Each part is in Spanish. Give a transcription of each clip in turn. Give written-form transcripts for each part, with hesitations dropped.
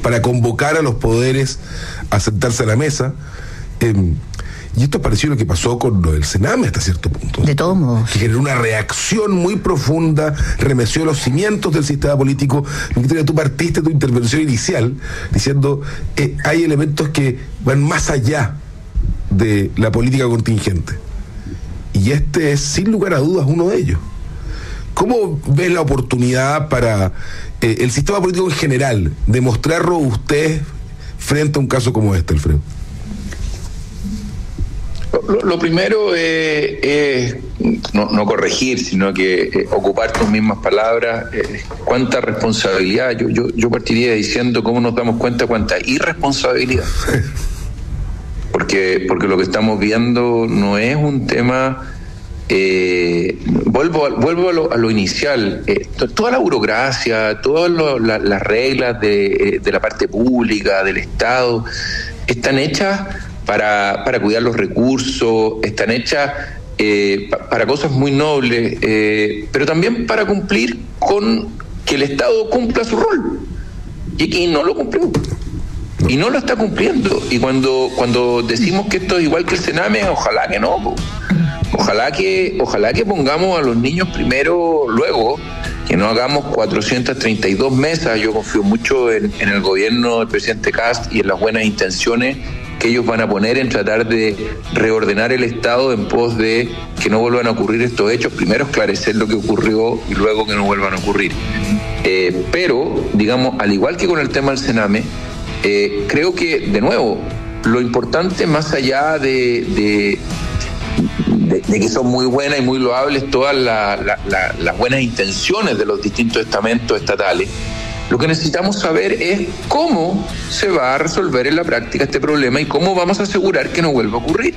para convocar a los poderes a sentarse a la mesa. Y esto pareció lo que pasó con lo del Sename hasta cierto punto. De todos modos. Que generó una reacción muy profunda, remeció los cimientos del sistema político. Victoria, tú partiste tu intervención inicial diciendo hay elementos que van más allá de la política contingente. Y este es, sin lugar a dudas, uno de ellos. ¿Cómo ves la oportunidad para el sistema político en general de mostrar robustez frente a un caso como este, Alfredo? Lo primero es no corregir, sino que ocupar tus mismas palabras. Cuánta responsabilidad. Yo partiría diciendo cómo nos damos cuenta cuánta irresponsabilidad. Porque lo que estamos viendo no es un tema. Vuelvo a lo inicial. Toda la burocracia, todas las reglas de la parte pública, del Estado, están hechas para cuidar los recursos, están hechas para cosas muy nobles, pero también para cumplir con que el Estado cumpla su rol. Y aquí no lo cumplió. Y no lo está cumpliendo. Y cuando decimos que esto es igual que el Sename, ojalá que no. Ojalá que pongamos a los niños primero, luego, que no hagamos 432 mesas. Yo confío mucho en el gobierno del presidente Kast y en las buenas intenciones que ellos van a poner en tratar de reordenar el Estado en pos de que no vuelvan a ocurrir estos hechos. Primero esclarecer lo que ocurrió y luego que no vuelvan a ocurrir. Pero, digamos, al igual que con el tema del Sename, creo que, de nuevo, lo importante, más allá de que son muy buenas y muy loables todas las buenas intenciones de los distintos estamentos estatales, lo que necesitamos saber es cómo se va a resolver en la práctica este problema y cómo vamos a asegurar que no vuelva a ocurrir.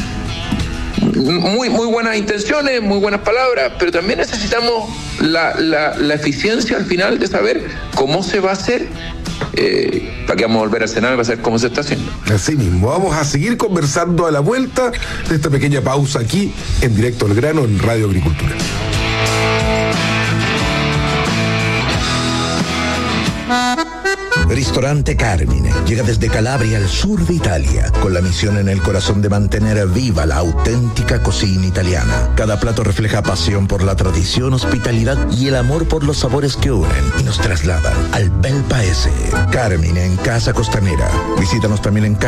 Muy buenas intenciones, muy buenas palabras, pero también necesitamos la eficiencia al final de saber cómo se va a hacer. ¿Para qué vamos a volver al Senado para saber cómo se está haciendo? Así mismo, vamos a seguir conversando a la vuelta de esta pequeña pausa aquí en Directo al Grano en Radio Agricultura. Ristorante Carmine llega desde Calabria al sur de Italia, con la misión en el corazón de mantener viva la auténtica cocina italiana. Cada plato refleja pasión por la tradición, hospitalidad y el amor por los sabores que unen y nos trasladan al bel paese. Carmine en Casa Costanera. Visítanos también en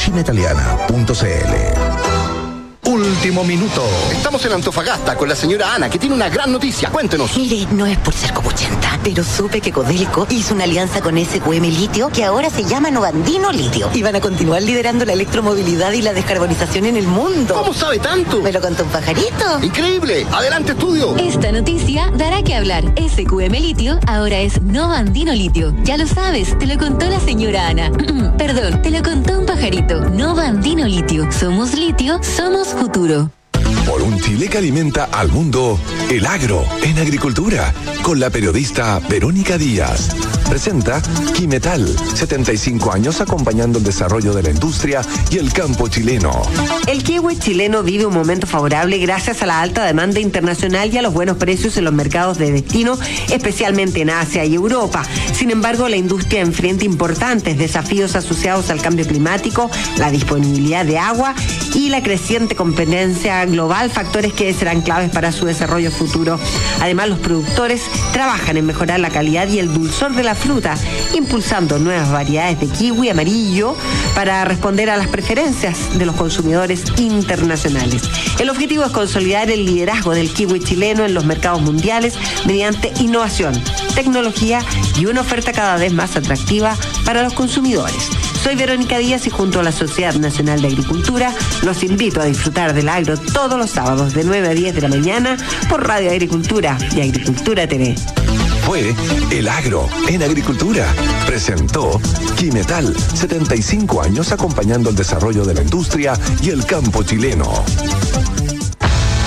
carminecucinaitaliana.cl. Último minuto. Estamos en Antofagasta con la señora Ana, que tiene una gran noticia. Cuéntenos. Mire, no es por ser copuchenta, pero supe que Codelco hizo una alianza con SQM Litio, que ahora se llama Novandino Litio, y van a continuar liderando la electromovilidad y la descarbonización en el mundo. ¿Cómo sabe tanto? Me lo contó un pajarito. ¡Increíble! ¡Adelante, estudio! Esta noticia dará que hablar. SQM Litio ahora es Novandino Litio. Ya lo sabes, te lo contó la señora Ana. Perdón, te lo contó un pajarito. Novandino Litio. Somos litio, somos futuro. Por un Chile que alimenta al mundo, el agro en agricultura, con la periodista Verónica Díaz. Presenta Quimetal, 75 años acompañando el desarrollo de la industria y el campo chileno. El kiwi chileno vive un momento favorable gracias a la alta demanda internacional y a los buenos precios en los mercados de destino, especialmente en Asia y Europa. Sin embargo, la industria enfrenta importantes desafíos asociados al cambio climático, la disponibilidad de agua y la creciente competencia global, factores que serán claves para su desarrollo futuro. Además, los productores trabajan en mejorar la calidad y el dulzor de la fruta, impulsando nuevas variedades de kiwi amarillo para responder a las preferencias de los consumidores internacionales. El objetivo es consolidar el liderazgo del kiwi chileno en los mercados mundiales mediante innovación, tecnología y una oferta cada vez más atractiva para los consumidores. Soy Verónica Díaz y junto a la Sociedad Nacional de Agricultura los invito a disfrutar del agro todos los sábados de 9 a 10 de la mañana por Radio Agricultura y Agricultura TV. Fue El Agro en Agricultura. Presentó Quimetal, 75 años acompañando el desarrollo de la industria y el campo chileno.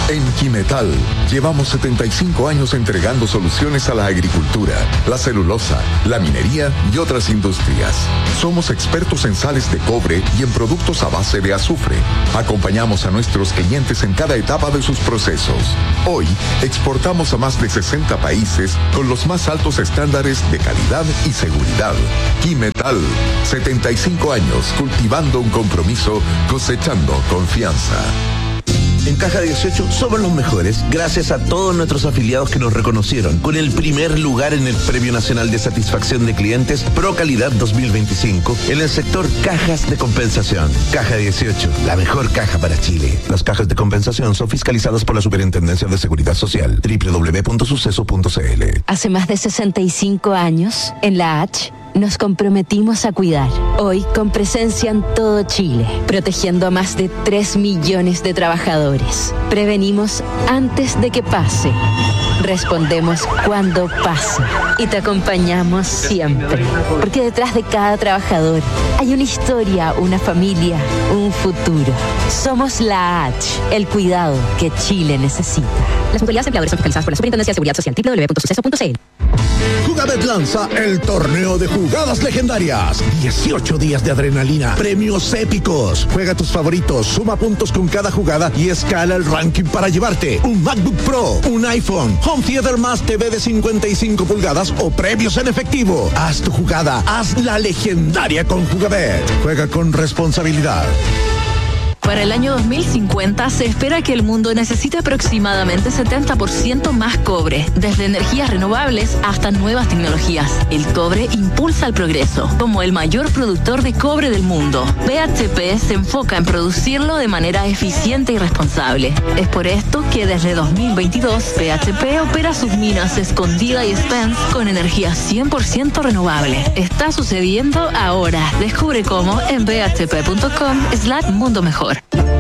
En Quimetal llevamos 75 años entregando soluciones a la agricultura, la celulosa, la minería y otras industrias. Somos expertos en sales de cobre y en productos a base de azufre. Acompañamos a nuestros clientes en cada etapa de sus procesos. Hoy exportamos a más de 60 países con los más altos estándares de calidad y seguridad. Quimetal, 75 años cultivando un compromiso, cosechando confianza. En Caja 18 somos los mejores gracias a todos nuestros afiliados que nos reconocieron con el primer lugar en el Premio Nacional de Satisfacción de Clientes Pro Calidad 2025 en el sector cajas de compensación. Caja 18, la mejor caja para Chile. Las cajas de compensación son fiscalizadas por la Superintendencia de Seguridad Social. www.suceso.cl. Hace más de 65 años, en la H, nos comprometimos a cuidar. Hoy con presencia en todo Chile, protegiendo a más de 3 millones de trabajadores. Prevenimos antes de que pase. Respondemos cuando pasa. Y te acompañamos siempre. Porque detrás de cada trabajador hay una historia, una familia, un futuro. Somos la H, el cuidado que Chile necesita. Las mutualidades empleadores son fiscalizadas por la Superintendencia de Seguridad Social. www.suceso.cl. Jugabet lanza el torneo de jugadas legendarias. 18 días de adrenalina, premios épicos. Juega tus favoritos, suma puntos con cada jugada y escala el ranking para llevarte un MacBook Pro, un iPhone, Home Theater más TV de 55 pulgadas o premios en efectivo. Haz tu jugada, haz la legendaria con Jugabet. Juega con responsabilidad. Para el año 2050 se espera que el mundo necesite aproximadamente 70% más cobre, desde energías renovables hasta nuevas tecnologías. El cobre impulsa el progreso. Como el mayor productor de cobre del mundo, BHP se enfoca en producirlo de manera eficiente y responsable. Es por esto que desde 2022 BHP opera sus minas Escondida y Spence con energía 100% renovable. Está sucediendo ahora. Descubre cómo en bhp.com/mundo mejor.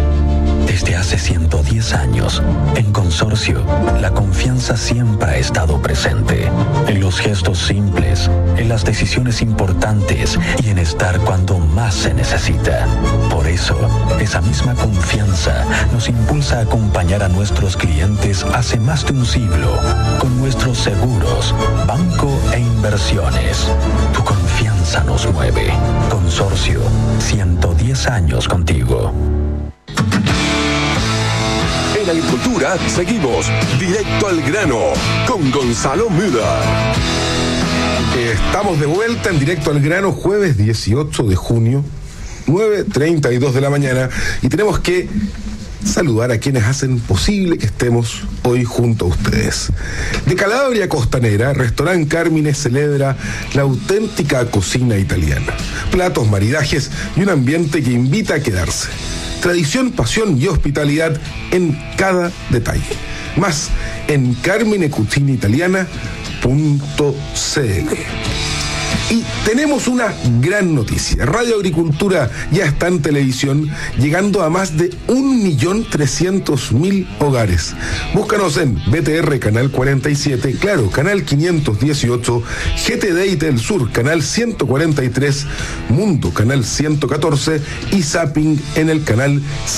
Desde hace 110 años, en Consorcio, la confianza siempre ha estado presente. En los gestos simples, en las decisiones importantes y en estar cuando más se necesita. Por eso, esa misma confianza nos impulsa a acompañar a nuestros clientes hace más de un siglo con nuestros seguros, banco e inversiones. Tu confianza nos mueve. Consorcio, 110 años contigo. En Agricultura seguimos directo al grano con Gonzalo Müller. Estamos de vuelta en Directo al Grano, jueves 18 de junio, 9:32 de la mañana, y tenemos que saludar a quienes hacen posible que estemos hoy junto a ustedes. De Calabria Costanera, Restaurant Carmine celebra la auténtica cocina italiana. Platos, maridajes y un ambiente que invita a quedarse. Tradición, pasión y hospitalidad en cada detalle. Más en carminecucinaitaliana.cl. Y tenemos una gran noticia. Radio Agricultura ya está en televisión, llegando a más de 1.300.000 hogares. Búscanos en BTR Canal 47, Claro, Canal 518, GTD y Telsur, Canal 143, Mundo, Canal 114 y Zapping en el Canal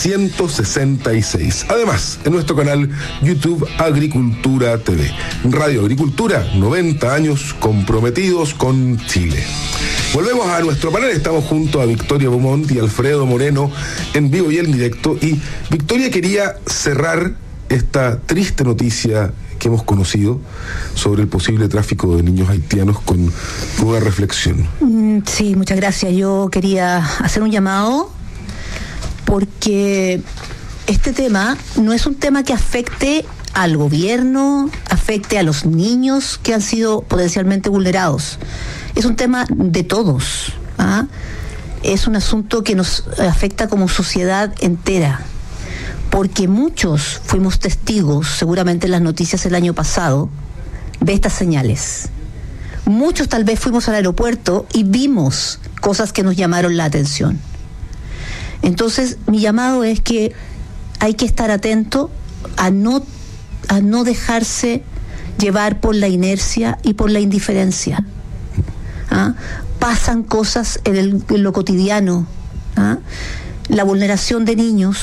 166. Además, en nuestro canal YouTube Agricultura TV. Radio Agricultura, 90 años comprometidos con Chile. Volvemos a nuestro panel. Estamos junto a Victoria Beaumont y Alfredo Moreno en vivo y en directo. Y Victoria quería cerrar esta triste noticia que hemos conocido sobre el posible tráfico de niños haitianos con una reflexión. Sí, muchas gracias. Yo quería hacer un llamado porque este tema no es un tema que afecte al gobierno, afecte a los niños que han sido potencialmente vulnerados. Es un tema de todos, ¿ah? Es un asunto que nos afecta como sociedad entera, porque muchos fuimos testigos, seguramente en las noticias el año pasado, de estas señales. Muchos tal vez fuimos al aeropuerto y vimos cosas que nos llamaron la atención. Entonces, mi llamado es que hay que estar atento a no dejarse llevar por la inercia y por la indiferencia. ¿Ah? Pasan cosas en lo cotidiano. ¿Ah? La vulneración de niños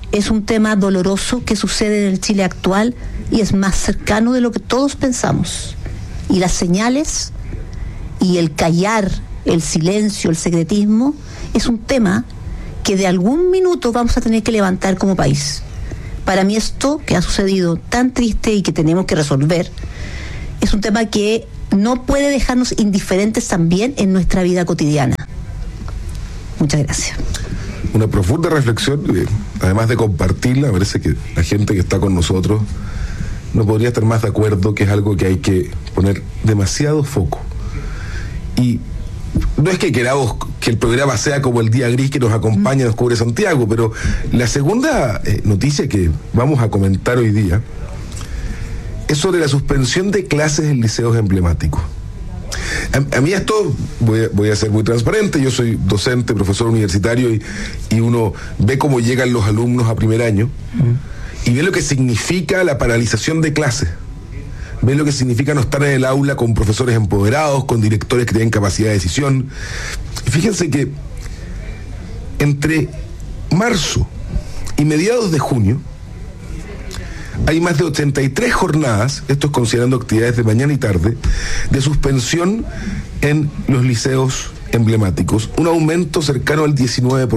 es un tema doloroso que sucede en el Chile actual y es más cercano de lo que todos pensamos. Y las señales y el callar, el silencio, el secretismo, es un tema que de algún minuto vamos a tener que levantar como país. Para mí esto que ha sucedido tan triste y que tenemos que resolver, es un tema que no puede dejarnos indiferentes también en nuestra vida cotidiana. Muchas gracias. Una profunda reflexión, además de compartirla, me parece que la gente que está con nosotros no podría estar más de acuerdo que es algo que hay que poner demasiado foco. Y no es que queramos que el programa sea como el día gris que nos acompaña, nos cubre Santiago, pero la segunda noticia que vamos a comentar hoy día es sobre la suspensión de clases en liceos emblemáticos. A mí esto, voy a ser muy transparente, yo soy docente, profesor universitario y uno ve cómo llegan los alumnos a primer año y ve lo que significa la paralización de clases. Ve lo que significa no estar en el aula con profesores empoderados, con directores que tienen capacidad de decisión. Fíjense que entre marzo y mediados de junio hay más de 83 jornadas, esto es considerando actividades de mañana y tarde, de suspensión en los liceos emblemáticos, un aumento cercano al 19%.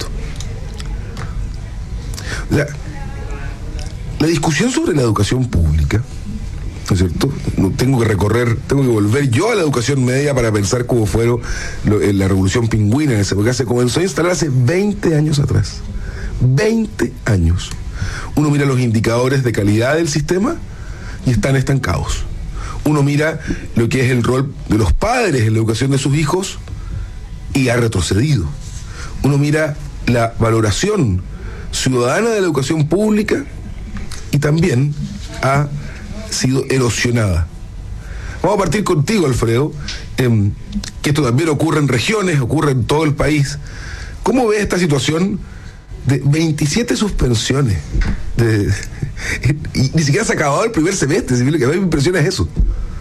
O sea, la discusión sobre la educación pública, ¿no es cierto? Tengo que volver yo a la educación media para pensar cómo fue la revolución pingüina en esa época. Se comenzó a instalar hace 20 años atrás. 20 años. Uno mira los indicadores de calidad del sistema y están estancados. Uno mira lo que es el rol de los padres en la educación de sus hijos y ha retrocedido. Uno mira la valoración ciudadana de la educación pública y también ha sido erosionada. Vamos a partir contigo, Alfredo, que esto también ocurre en regiones, ocurre en todo el país. ¿Cómo ves esta situación de 27 suspensiones? Y ni siquiera se ha acabado el primer semestre, lo que a mí me impresiona es eso.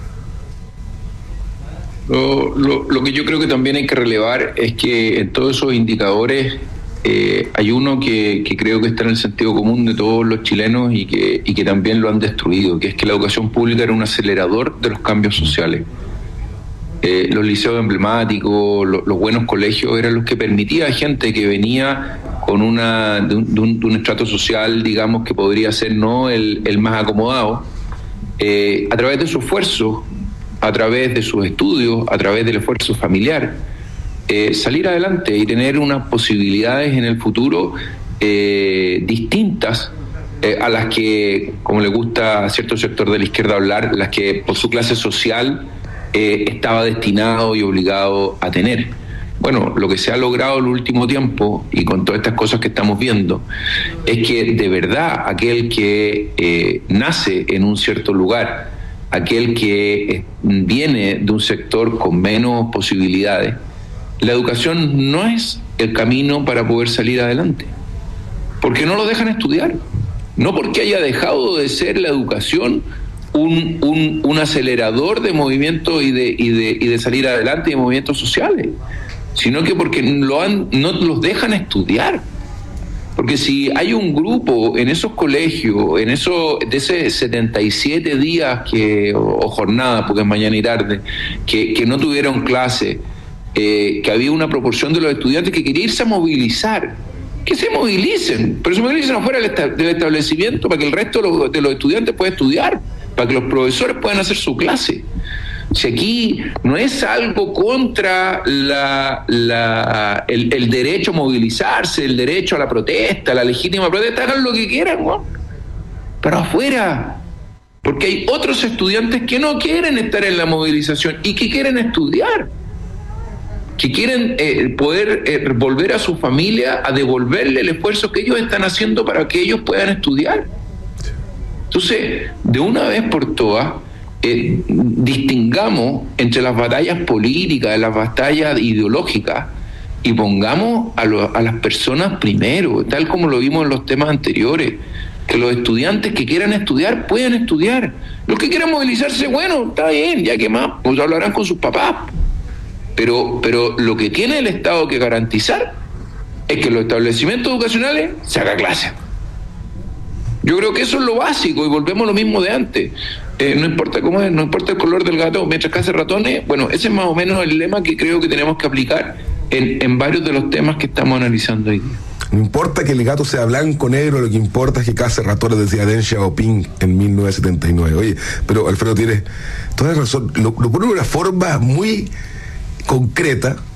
Lo que yo creo que también hay que relevar es que en todos esos indicadores hay uno que creo que está en el sentido común de todos los chilenos y que también lo han destruido, que es que la educación pública era un acelerador de los cambios sociales. Los liceos emblemáticos, los buenos colegios eran los que permitía a gente que venía con de un estrato social, digamos, que podría ser no el más acomodado, a través de su esfuerzo, a través de sus estudios, a través del esfuerzo familiar, salir adelante y tener unas posibilidades en el futuro distintas a las que, como le gusta a cierto sector de la izquierda hablar, las que por su clase social estaba destinado y obligado a tener. Bueno, lo que se ha logrado en el último tiempo y con todas estas cosas que estamos viendo es que de verdad aquel que nace en un cierto lugar, aquel que viene de un sector con menos posibilidades, la educación no es el camino para poder salir adelante, porque no lo dejan estudiar, no porque haya dejado de ser la educación un acelerador de movimiento y de salir adelante de movimientos sociales, sino que porque no los dejan estudiar. Porque si hay un grupo en esos colegios, de ese 77 días o jornadas, porque es mañana y tarde, que no tuvieron clase, que había una proporción de los estudiantes que quería irse a movilizar, que se movilicen, pero se movilicen afuera del establecimiento para que el resto de los estudiantes pueda estudiar, para que los profesores puedan hacer su clase. Si aquí no es algo contra el derecho a movilizarse, el derecho a la protesta, la legítima protesta, hagan lo que quieran, ¿no? Pero afuera, porque hay otros estudiantes que no quieren estar en la movilización y que quieren estudiar, que quieren poder volver a su familia a devolverle el esfuerzo que ellos están haciendo para que ellos puedan estudiar. Entonces, de una vez por todas, distingamos entre las batallas políticas, las batallas ideológicas, y pongamos a las personas primero, tal como lo vimos en los temas anteriores, que los estudiantes que quieran estudiar puedan estudiar. Los que quieran movilizarse, bueno, está bien, ya que más, pues hablarán con sus papás. Pero lo que tiene el Estado que garantizar es que en los establecimientos educacionales se haga clase. Yo creo que eso es lo básico y volvemos a lo mismo de antes. No importa cómo es, no importa el color del gato, mientras cace ratones. Bueno, ese es más o menos el lema que creo que tenemos que aplicar en varios de los temas que estamos analizando hoy día. No importa que el gato sea blanco o negro, lo que importa es que cace ratones, decía Deng Xiaoping en 1979. Oye, pero Alfredo, tienes toda la razón. Lo pone de una forma muy concreta,